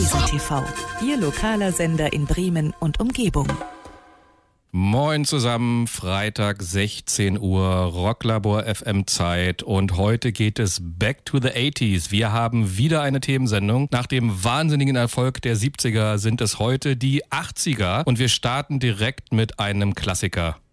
WiesenTV, Ihr lokaler Sender in Bremen und Umgebung. Moin zusammen, Freitag 16 Uhr, Rocklabor FM Zeit und heute geht es back to the 80s. Wir haben wieder eine Themensendung. Nach dem wahnsinnigen Erfolg der 70er sind es heute die 80er und wir starten direkt mit einem Klassiker.